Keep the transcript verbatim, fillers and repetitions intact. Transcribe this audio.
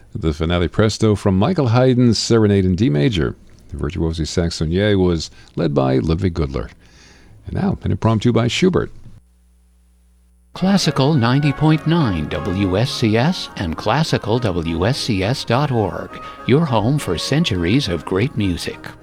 The finale presto from Michael Haydn's Serenade in D major. The Virtuosi Saxonier was led by Ludwig Gudler. And now, an impromptu by Schubert. Classical ninety point nine W S C S and classical W S C S dot org, your home for centuries of great music.